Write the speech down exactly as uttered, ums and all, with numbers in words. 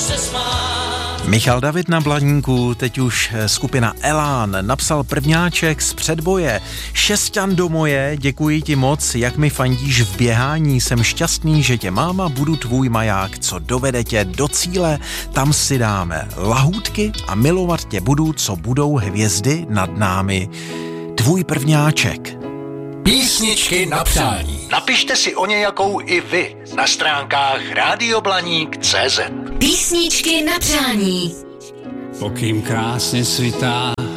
se smát. Michal David na Blaníku, teď už skupina Elán, napsal prvňáček z předboje. Šesťan do moje, děkuji ti moc, jak mi fandíš v běhání, jsem šťastný, že tě mám a budu tvůj maják, co dovede tě do cíle, tam si dáme lahůdky a milovat tě budu, co budou hvězdy nad námi. Tvůj prvňáček. Písničky na přání. Napište si o nějakou i vy na stránkách radioblaník tečka cé zet. Písničky na přání. Pokým krásně svitá